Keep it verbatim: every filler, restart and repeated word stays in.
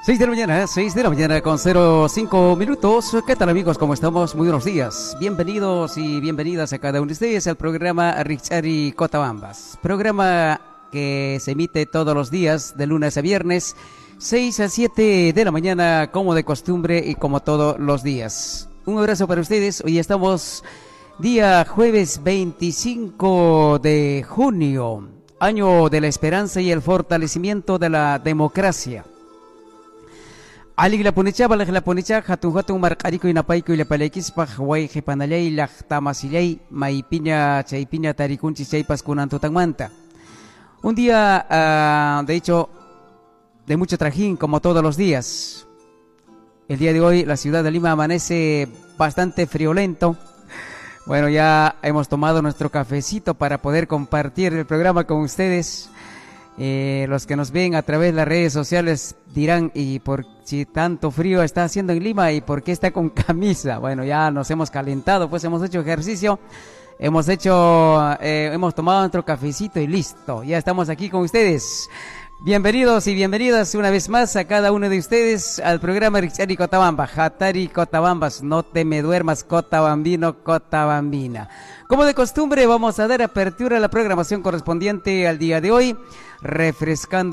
seis de la mañana, seis de la mañana con cero cinco minutos. ¿Qué tal, amigos? ¿Cómo estamos? Muy buenos días. Bienvenidos y bienvenidas a cada uno de ustedes al programa Richari Cotabambas. Programa que se emite todos los días, de lunes a viernes, seis a siete de la mañana, como de costumbre y como todos los días. Un abrazo para ustedes. Hoy estamos día jueves veinticinco de junio, año de la esperanza y el fortalecimiento de la democracia. Alig la punicha, balag la punicha, hatun hatun marcarico y napaico y la palequis, pahuay, jepanalay, la tamasilay, maipiña, chaipiña, taricunchi, chaipas kunantutangmanta. Un día, uh, de hecho, de mucho trajín, como todos los días. El día de hoy, la ciudad de Lima amanece bastante friolento. Bueno, ya hemos tomado nuestro cafecito para poder compartir el programa con ustedes. Eh, los que nos ven a través de las redes sociales dirán, ¿y por si tanto frío está haciendo en Lima y por qué está con camisa? Bueno, ya nos hemos calentado, pues hemos hecho ejercicio, hemos hecho, eh, hemos tomado nuestro cafecito y listo, ya estamos aquí con ustedes. Bienvenidos y bienvenidas una vez más a cada uno de ustedes al programa Richari Cotabamba, Hatari Cotabambas, no te me duermas Cotabambino, Cotabambina. Como de costumbre vamos a dar apertura a la programación correspondiente al día de hoy, refrescando